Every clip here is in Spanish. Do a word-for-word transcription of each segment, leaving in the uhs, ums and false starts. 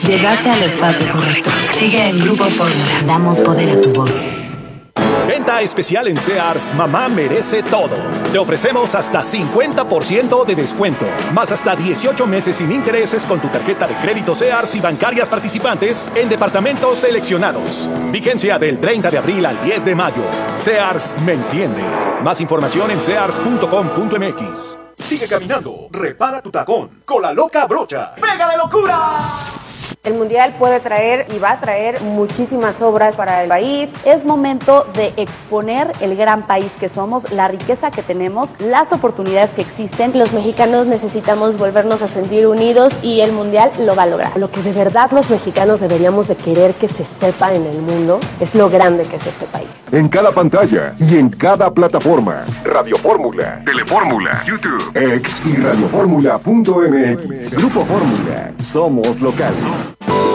Llegaste al espacio correcto. Sigue en Grupo Fórmula. Damos poder a tu voz. Venta especial en Sears, mamá merece todo. Te ofrecemos hasta cincuenta por ciento de descuento, más hasta dieciocho meses sin intereses con tu tarjeta de crédito Sears y bancarias participantes en departamentos seleccionados. Vigencia del treinta de abril al diez de mayo. Sears me entiende. Más información en sears punto com punto m x. Sigue caminando, repara tu tacón con la loca brocha. ¡Pega de locura! El Mundial puede traer y va a traer muchísimas obras para el país. Es momento de exponer el gran país que somos, la riqueza que tenemos, las oportunidades que existen. Los mexicanos necesitamos volvernos a sentir unidos y el Mundial lo va a lograr. Lo que de verdad los mexicanos deberíamos de querer que se sepa en el mundo es lo grande que es este país. En cada pantalla y en cada plataforma. Radio Fórmula, Telefórmula, YouTube, X y radioformula punto m x. Grupo Fórmula. Somos locales.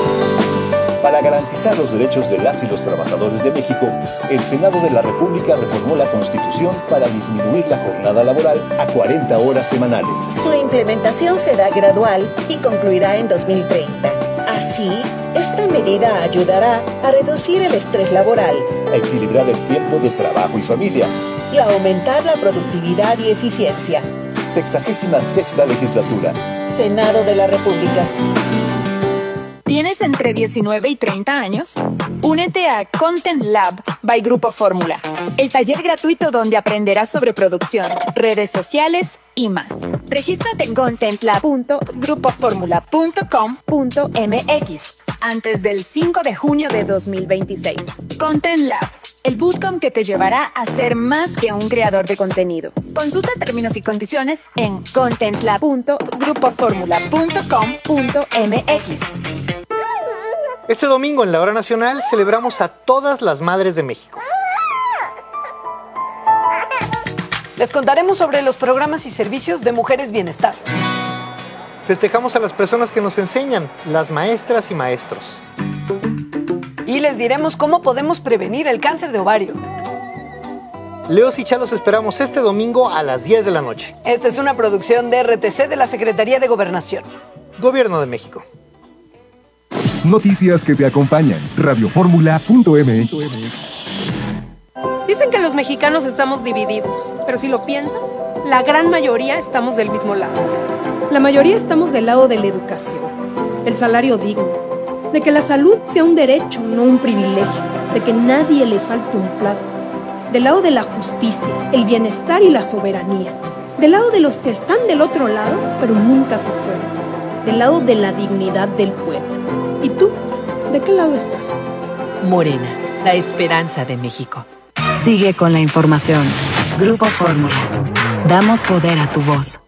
Para garantizar los derechos de las y los trabajadores de México, el Senado de la República reformó la Constitución para disminuir la jornada laboral a cuarenta horas semanales. Su implementación será gradual y concluirá en dos mil treinta. Así, esta medida ayudará a reducir el estrés laboral, a equilibrar el tiempo de trabajo y familia y a aumentar la productividad y eficiencia. Sexagésima sexta legislatura. Senado de la República. ¿Tienes entre diecinueve y treinta años? Únete a Content Lab by Grupo Fórmula, el taller gratuito donde aprenderás sobre producción, redes sociales y más. Regístrate en content lab punto grupo fórmula punto com punto m x antes del cinco de junio de dos mil veintiséis. Content Lab, el bootcamp que te llevará a ser más que un creador de contenido. Consulta términos y condiciones en content lab punto grupo fórmula punto com punto m x. Este domingo en la Hora Nacional celebramos a todas las madres de México. Les contaremos sobre los programas y servicios de Mujeres Bienestar. Festejamos a las personas que nos enseñan, las maestras y maestros. Y les diremos cómo podemos prevenir el cáncer de ovario. Leos y Chalos esperamos este domingo a las diez de la noche. Esta es una producción de R T C de la Secretaría de Gobernación. Gobierno de México. Noticias que te acompañan. radioformula punto m x. Dicen que los mexicanos estamos divididos, pero si lo piensas, la gran mayoría estamos del mismo lado. La mayoría estamos del lado de la educación, del salario digno, de que la salud sea un derecho, no un privilegio, de que nadie le falte un plato, del lado de la justicia, el bienestar y la soberanía, del lado de los que están del otro lado, pero nunca se fueron, del lado de la dignidad del pueblo. ¿Y tú? ¿De qué lado estás? Morena, la esperanza de México. Sigue con la información. Grupo Fórmula. Damos poder a tu voz.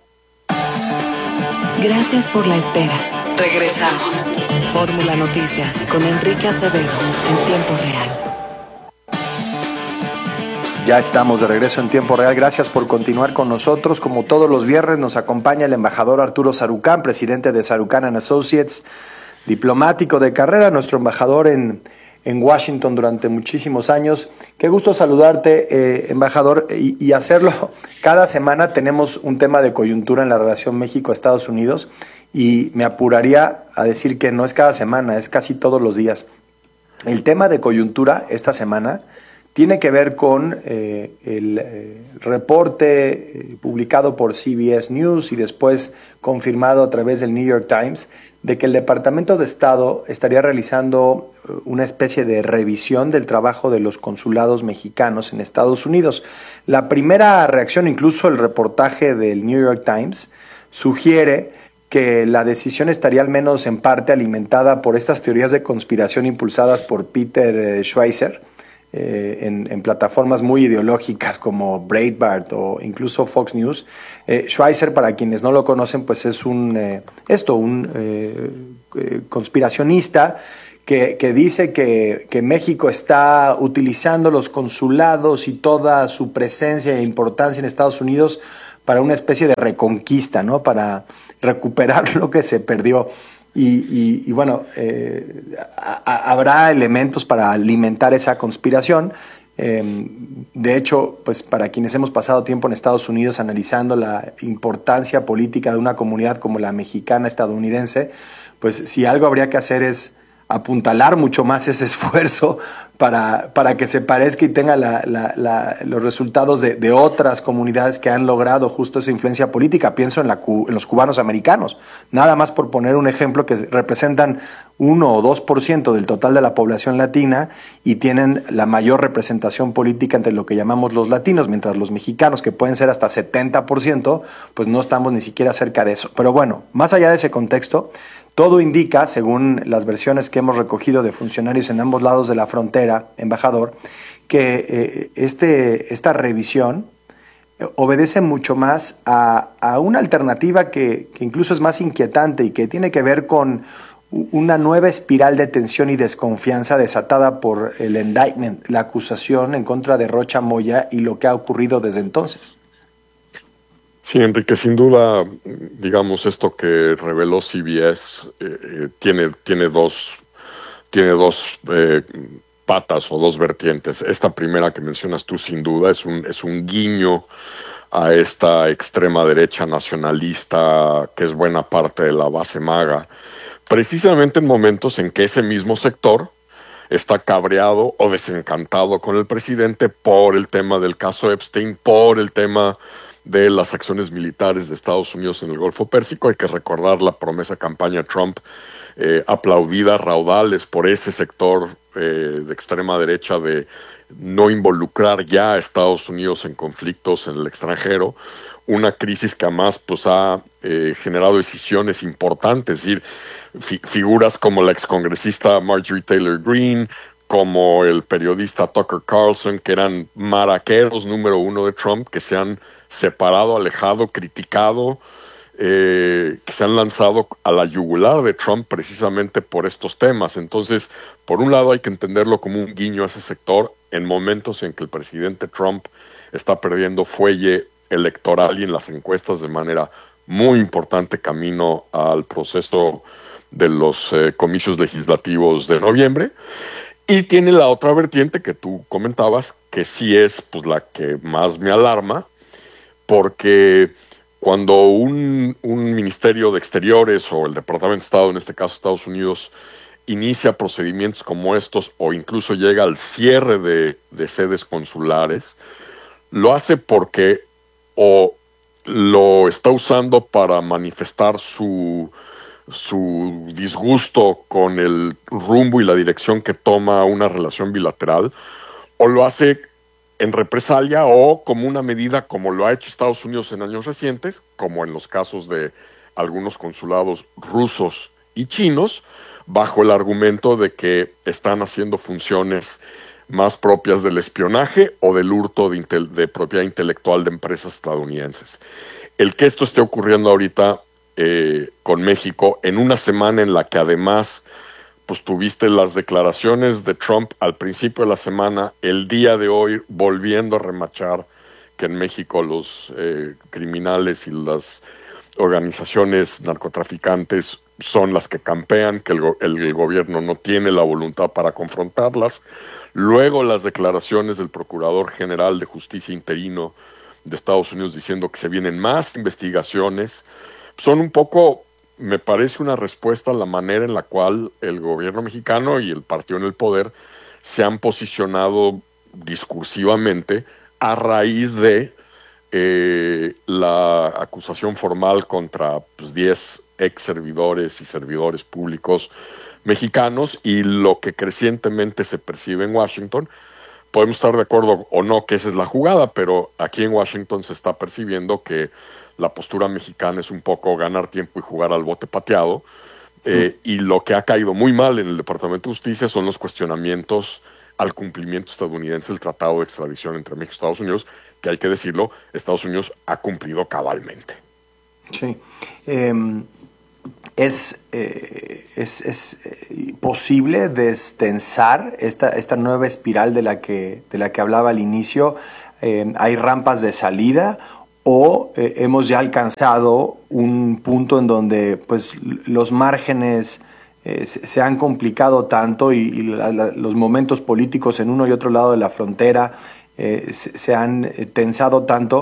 Gracias por la espera. Regresamos. Fórmula Noticias con Enrique Acevedo en tiempo real. Ya estamos de regreso en tiempo real. Gracias por continuar con nosotros. Como todos los viernes nos acompaña el embajador Arturo Sarucán, presidente de Sarucán and Associates, diplomático de carrera, nuestro embajador en, en Washington durante muchísimos años. Qué gusto saludarte, eh, embajador, y, y hacerlo. Cada semana tenemos un tema de coyuntura en la relación México-Estados Unidos y me apuraría a decir que no es cada semana, es casi todos los días. El tema de coyuntura esta semana tiene que ver con eh, el eh, reporte eh, publicado por C B S News y después confirmado a través del New York Times de que el Departamento de Estado estaría realizando una especie de revisión del trabajo de los consulados mexicanos en Estados Unidos. La primera reacción, incluso el reportaje del New York Times, sugiere que la decisión estaría al menos en parte alimentada por estas teorías de conspiración impulsadas por Peter eh, Schweizer, Eh, en, en plataformas muy ideológicas como Breitbart o incluso Fox News. Eh, Schweizer, para quienes no lo conocen, pues es un eh, esto, un eh, eh, conspiracionista que, que dice que, que México está utilizando los consulados y toda su presencia e importancia en Estados Unidos para una especie de reconquista, ¿no? Para recuperar lo que se perdió. Y, y, y bueno, eh, a, a, habrá elementos para alimentar esa conspiración. Eh, de hecho, pues para quienes hemos pasado tiempo en Estados Unidos analizando la importancia política de una comunidad como la mexicana estadounidense, pues si algo habría que hacer es apuntalar mucho más ese esfuerzo para, para que se parezca y tenga la, la, la, los resultados de, de otras comunidades que han logrado justo esa influencia política. Pienso en, la, en los cubanos americanos, nada más por poner un ejemplo, que representan uno o dos por ciento del total de la población latina y tienen la mayor representación política entre lo que llamamos los latinos, mientras los mexicanos, que pueden ser hasta setenta por ciento, pues no estamos ni siquiera cerca de eso. Pero bueno, más allá de ese contexto, todo indica, según las versiones que hemos recogido de funcionarios en ambos lados de la frontera, embajador, que eh, este, esta revisión obedece mucho más a, a una alternativa que, que incluso es más inquietante y que tiene que ver con una nueva espiral de tensión y desconfianza desatada por el indictment, la acusación en contra de Rocha Moya y lo que ha ocurrido desde entonces. Sí, Enrique, sin duda, digamos, esto que reveló C B S eh, tiene, tiene dos, tiene dos eh, patas o dos vertientes. Esta primera que mencionas tú, sin duda, es un, es un guiño a esta extrema derecha nacionalista que es buena parte de la base MAGA, precisamente en momentos en que ese mismo sector está cabreado o desencantado con el presidente por el tema del caso Epstein, por el tema de las acciones militares de Estados Unidos en el Golfo Pérsico. Hay que recordar la promesa campaña Trump, eh, aplaudida a raudales por ese sector eh, de extrema derecha de no involucrar ya a Estados Unidos en conflictos en el extranjero, una crisis que además pues, ha eh, generado decisiones importantes, es decir, fi- figuras como la excongresista Marjorie Taylor Greene, como el periodista Tucker Carlson, que eran maraqueros número uno de Trump, que se han separado, alejado, criticado, eh, que se han lanzado a la yugular de Trump precisamente por estos temas. Entonces, por un lado hay que entenderlo como un guiño a ese sector en momentos en que el presidente Trump está perdiendo fuelle electoral y en las encuestas de manera muy importante camino al proceso de los eh, comicios legislativos de noviembre. Y tiene la otra vertiente que tú comentabas, que sí es pues la que más me alarma, porque cuando un, un Ministerio de Exteriores o el Departamento de Estado, en este caso Estados Unidos, inicia procedimientos como estos o incluso llega al cierre de, de sedes consulares, lo hace porque o lo está usando para manifestar su, su disgusto con el rumbo y la dirección que toma una relación bilateral, o lo hace en represalia o como una medida como lo ha hecho Estados Unidos en años recientes, como en los casos de algunos consulados rusos y chinos, bajo el argumento de que están haciendo funciones más propias del espionaje o del hurto de, intel- de propiedad intelectual de empresas estadounidenses. El que esto esté ocurriendo ahorita eh, con México, en una semana en la que además pues tuviste las declaraciones de Trump al principio de la semana, el día de hoy volviendo a remachar que en México los eh, criminales y las organizaciones narcotraficantes son las que campean, que el, go- el, el gobierno no tiene la voluntad para confrontarlas. Luego las declaraciones del Procurador General de Justicia interino de Estados Unidos diciendo que se vienen más investigaciones, son un poco, me parece, una respuesta a la manera en la cual el gobierno mexicano y el partido en el poder se han posicionado discursivamente a raíz de eh, la acusación formal contra pues, diez ex servidores y servidores públicos mexicanos y lo que crecientemente se percibe en Washington. Podemos estar de acuerdo o no que esa es la jugada, pero aquí en Washington se está percibiendo que la postura mexicana es un poco ganar tiempo y jugar al bote pateado, eh, mm. y lo que ha caído muy mal en el Departamento de Justicia son los cuestionamientos al cumplimiento estadounidense del Tratado de Extradición entre México y Estados Unidos, que hay que decirlo, Estados Unidos ha cumplido cabalmente. Sí. Eh, ¿Es, eh, es, es eh, posible destensar esta, esta nueva espiral de la que, de la que hablaba al inicio? Eh, ¿Hay rampas de salida o eh, hemos ya alcanzado un punto en donde pues, los márgenes eh, se, se han complicado tanto y, y la, la, los momentos políticos en uno y otro lado de la frontera eh, se, se han tensado tanto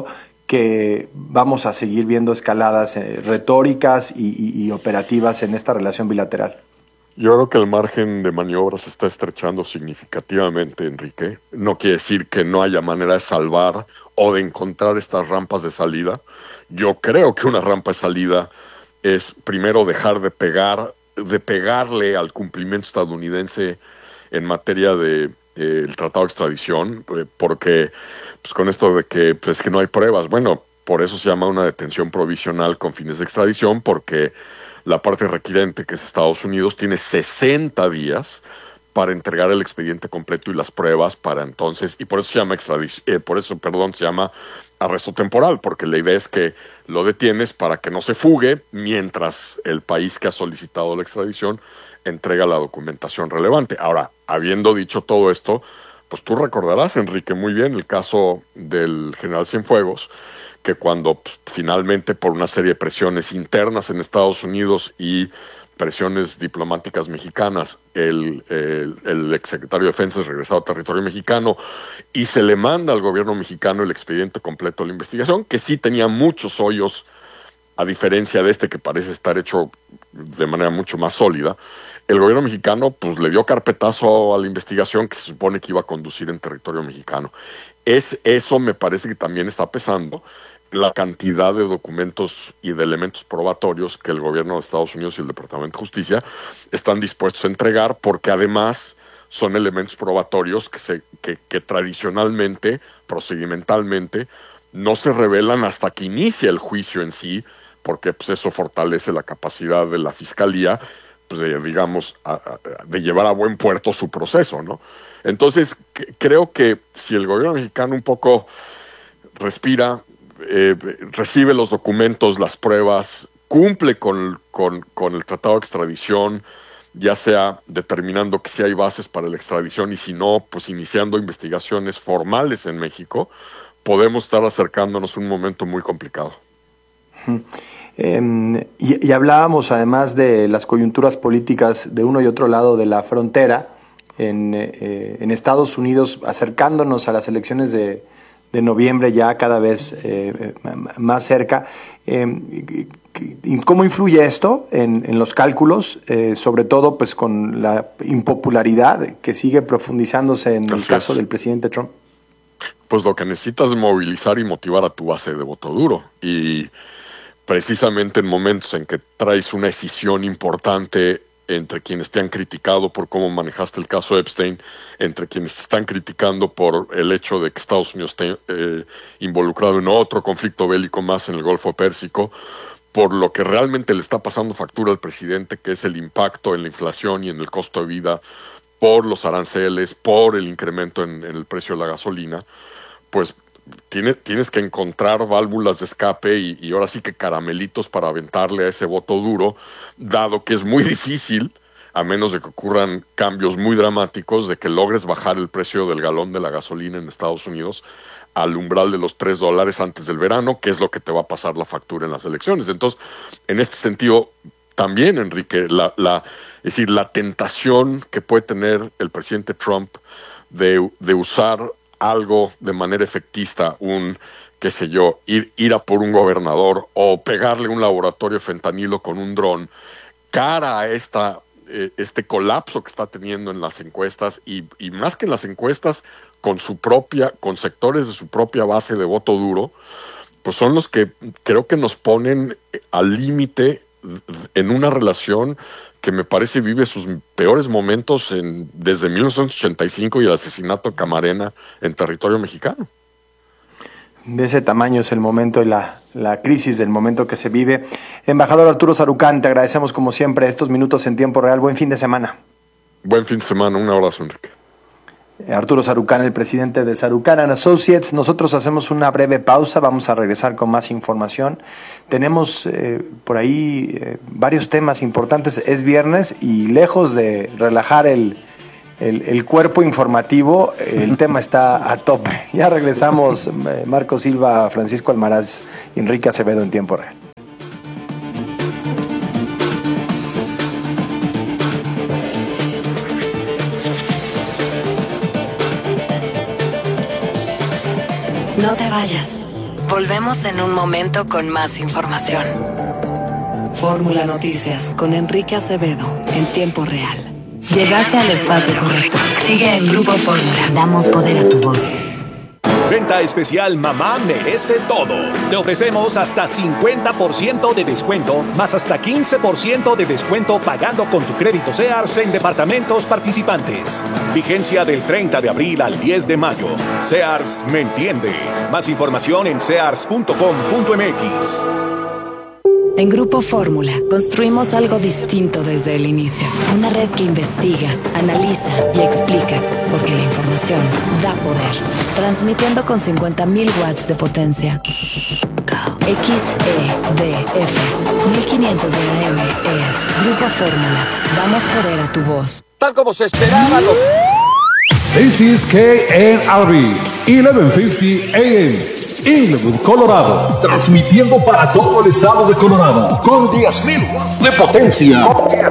que vamos a seguir viendo escaladas eh, retóricas y, y, y operativas en esta relación bilateral? Yo creo que el margen de maniobra se está estrechando significativamente, Enrique. No quiere decir que no haya manera de salvar o de encontrar estas rampas de salida. Yo creo que una rampa de salida es primero dejar de pegar, de pegarle al cumplimiento estadounidense en materia de eh, el tratado de extradición, eh, porque pues con esto de que pues que no hay pruebas, bueno, por eso se llama una detención provisional con fines de extradición, porque la parte requirente, que es Estados Unidos, tiene sesenta días para entregar el expediente completo y las pruebas para entonces, y por eso se llama extradición, eh, por eso, perdón, se llama arresto temporal, porque la idea es que lo detienes para que no se fugue mientras el país que ha solicitado la extradición entrega la documentación relevante. Ahora, habiendo dicho todo esto, pues tú recordarás, Enrique, muy bien el caso del general Cienfuegos, que cuando pues, finalmente por una serie de presiones internas en Estados Unidos y presiones diplomáticas mexicanas, el, el, el exsecretario de Defensa es regresado a territorio mexicano y se le manda al gobierno mexicano el expediente completo de la investigación, que sí tenía muchos hoyos, a diferencia de este que parece estar hecho de manera mucho más sólida. El gobierno mexicano pues le dio carpetazo a la investigación que se supone que iba a conducir en territorio mexicano. Es, eso me parece que también está pesando la cantidad de documentos y de elementos probatorios que el gobierno de Estados Unidos y el Departamento de Justicia están dispuestos a entregar, porque además son elementos probatorios que, se, que, que tradicionalmente, procedimentalmente, no se revelan hasta que inicia el juicio en sí, porque pues, eso fortalece la capacidad de la Fiscalía, pues, de, digamos, a, a, de llevar a buen puerto su proceso, ¿no? Entonces, que, creo que si el gobierno mexicano un poco respira, Eh, recibe los documentos, las pruebas, cumple con, con, con el tratado de extradición, ya sea determinando que sí hay bases para la extradición y si no, pues iniciando investigaciones formales en México, podemos estar acercándonos a un momento muy complicado. Eh, y, y hablábamos además de las coyunturas políticas de uno y otro lado de la frontera, en, eh, en Estados Unidos, acercándonos a las elecciones de de noviembre ya cada vez eh, más cerca. Eh, ¿Cómo influye esto en, en los cálculos? Eh, sobre todo pues con la impopularidad que sigue profundizándose en el caso del presidente Trump. Pues lo que necesitas es movilizar y motivar a tu base de voto duro. Y precisamente en momentos en que traes una escisión importante entre quienes te han criticado por cómo manejaste el caso Epstein, entre quienes te están criticando por el hecho de que Estados Unidos esté eh, involucrado en otro conflicto bélico más en el Golfo Pérsico, por lo que realmente le está pasando factura al presidente, que es el impacto en la inflación y en el costo de vida, por los aranceles, por el incremento en, en el precio de la gasolina, pues tiene, tienes que encontrar válvulas de escape y, y ahora sí que caramelitos para aventarle a ese voto duro, dado que es muy difícil, a menos de que ocurran cambios muy dramáticos, de que logres bajar el precio del galón de la gasolina en Estados Unidos al umbral de los tres dólares antes del verano, que es lo que te va a pasar la factura en las elecciones. Entonces, en este sentido, también, Enrique, la, la, es decir, la tentación que puede tener el presidente Trump de, de usar algo de manera efectista, un, qué sé yo, ir, ir a por un gobernador o pegarle un laboratorio de fentanilo con un dron, cara a esta, eh, este colapso que está teniendo en las encuestas y, y más que en las encuestas, con su propia, con sectores de su propia base de voto duro, pues son los que creo que nos ponen al límite en una relación que me parece vive sus peores momentos en, desde mil novecientos ochenta y cinco y el asesinato de Camarena en territorio mexicano. De ese tamaño es el momento y la, la crisis del momento que se vive. Embajador Arturo Sarucán, te agradecemos como siempre estos minutos en tiempo real. Buen fin de semana. Buen fin de semana, un abrazo, Enrique. Arturo Sarucán, el presidente de Sarucán and Associates. Nosotros hacemos una breve pausa, vamos a regresar con más información. Tenemos eh, por ahí eh, varios temas importantes. Es viernes y lejos de relajar el, el, el cuerpo informativo, el tema está a tope. Ya regresamos, eh, Marco Silva, Francisco Almaraz y Enrique Acevedo en tiempo real. No te vayas. Volvemos en un momento con más información. Fórmula Noticias con Enrique Acevedo en tiempo real. Llegaste al espacio correcto. Sigue en Grupo Fórmula. Damos poder a tu voz. Venta especial Mamá Merece Todo. Te ofrecemos hasta cincuenta por ciento de descuento, más hasta quince por ciento de descuento pagando con tu crédito Sears en departamentos participantes. Vigencia del treinta de abril al diez de mayo. Sears me entiende. Más información en sears punto com punto m x. En Grupo Fórmula construimos algo distinto desde el inicio. Una red que investiga, analiza y explica, porque la información da poder. Transmitiendo con cincuenta mil watts de potencia. X E D F mil quinientos de A M es Grupo Fórmula. Damos poder a tu voz. Tal como se esperaba. Lo... This is K N R B, eleven fifty A M. Inglewood, Colorado, transmitiendo para todo el estado de Colorado con diez mil watts de potencia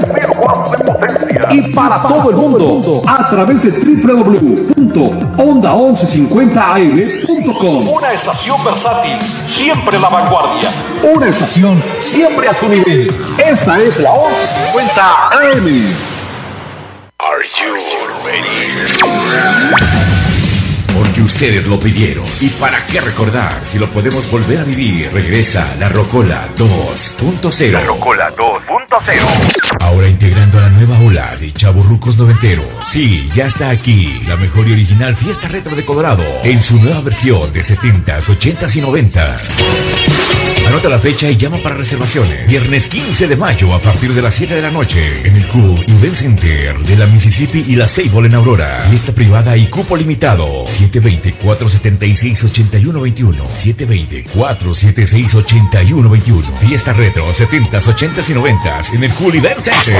y para todo el mundo a través de doble u doble u doble u punto onda once cincuenta a m punto com. Una estación versátil, siempre la vanguardia. Una estación siempre a tu nivel. Esta es la once cincuenta A M. Are you ready? Porque ustedes lo pidieron. ¿Y para qué recordar si lo podemos volver a vivir? Regresa la Rocola dos punto cero. La Rocola dos punto cero. Ahora integrando a la nueva ola de chavorrucos noventeros. Sí, ya está aquí la mejor y original fiesta retro de Colorado en su nueva versión de setentas, ochentas y noventas. Anota la fecha y llama para reservaciones. Viernes quince de mayo a partir de las siete de la noche en el Club Event Center de la Mississippi y la Sable en Aurora. Fiesta privada y cupo limitado. siete dos cero, cuatro siete seis, ocho uno dos uno. siete dos cero, cuatro siete seis, ocho uno dos uno. Fiesta retro setentas, ochentas y noventas en el Cool Event Center.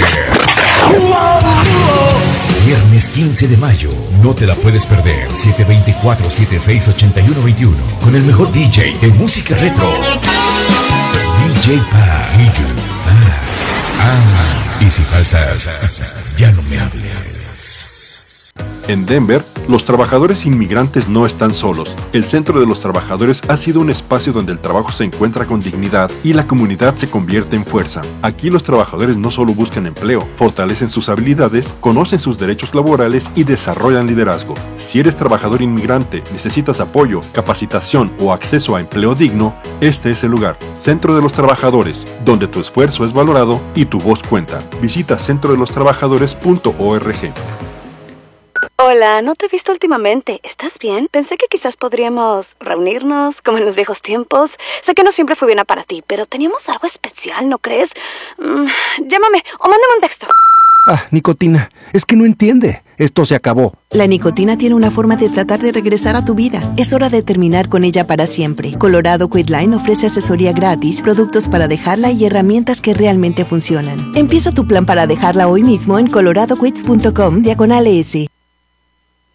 Viernes quince de mayo. No te la puedes perder. siete dos cero, cuatro siete seis, ocho uno dos uno. Con el mejor D J de música retro. D J Pa. Ah, ah. Y si pasas, ya no me hables. En Denver, los trabajadores inmigrantes no están solos. El Centro de los Trabajadores ha sido un espacio donde el trabajo se encuentra con dignidad y la comunidad se convierte en fuerza. Aquí los trabajadores no solo buscan empleo, fortalecen sus habilidades, conocen sus derechos laborales y desarrollan liderazgo. Si eres trabajador inmigrante, necesitas apoyo, capacitación o acceso a empleo digno, este es el lugar. Centro de los Trabajadores, donde tu esfuerzo es valorado y tu voz cuenta. Visita centro de los trabajadores punto org. Hola, no te he visto últimamente. ¿Estás bien? Pensé que quizás podríamos reunirnos, como en los viejos tiempos. Sé que no siempre fue buena para ti, pero teníamos algo especial, ¿no crees? Mm, llámame o mándame un texto. Ah, nicotina. Es que no entiende. Esto se acabó. La nicotina tiene una forma de tratar de regresar a tu vida. Es hora de terminar con ella para siempre. Colorado Quitline ofrece asesoría gratis, productos para dejarla y herramientas que realmente funcionan. Empieza tu plan para dejarla hoy mismo en colorado quits punto com diagonal S.